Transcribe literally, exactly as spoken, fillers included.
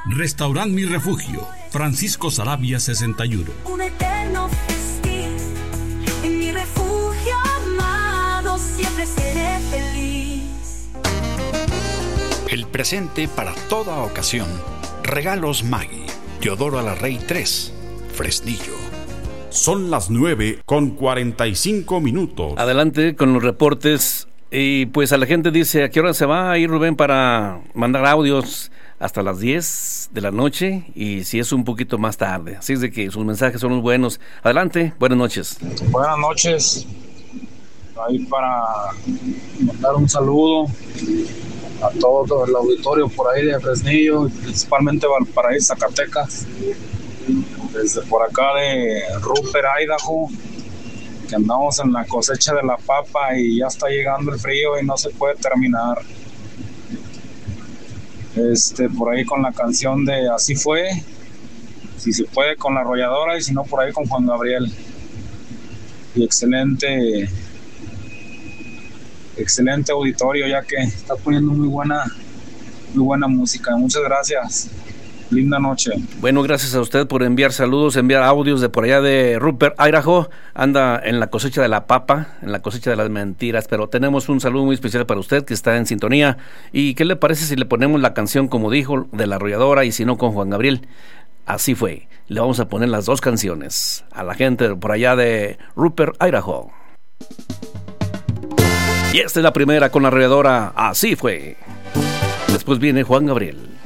Restaurant Mi Refugio, Francisco Saravia sesenta y uno. Un eterno festín, en mi refugio amado siempre seré feliz. El presente para toda ocasión. Regalos Maggi, Teodoro Alarrey tres, Fresnillo. Son las nueve con cuarenta y cinco minutos. Adelante con los reportes. Y pues a la gente dice, ¿a qué hora se va a ir Rubén para mandar audios? Hasta las diez de la noche, y si es un poquito más tarde. Así es de que sus mensajes son muy buenos. Adelante, buenas noches. Buenas noches. Ahí para mandar un saludo a todo el auditorio por ahí de Fresnillo, principalmente Valparaíso, Zacatecas. Desde por acá de Rupert, Idaho, que andamos en la cosecha de la papa y ya está llegando el frío y no se puede terminar. Este, por ahí con la canción de Así Fue, si se puede con La Arrolladora, y si no por ahí con Juan Gabriel. Y excelente excelente auditorio, ya que está poniendo muy buena muy buena música. Muchas gracias, linda noche. Bueno, gracias a usted por enviar saludos, enviar audios de por allá de Rupert, Idaho. Anda en la cosecha de la papa, en la cosecha de las mentiras, pero tenemos un saludo muy especial para usted que está en sintonía. ¿Y qué le parece si le ponemos la canción, como dijo, de La Arrolladora, y si no con Juan Gabriel? Así Fue. Le vamos a poner las dos canciones a la gente por allá de Rupert, Idaho. Y esta es la primera con La Arrolladora, Así Fue. Después viene Juan Gabriel.